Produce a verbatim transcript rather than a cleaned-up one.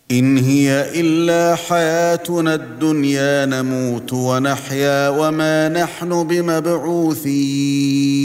إن هي إلا حياتنا الدنيا نموت ونحيا وما نحن بمبعوثين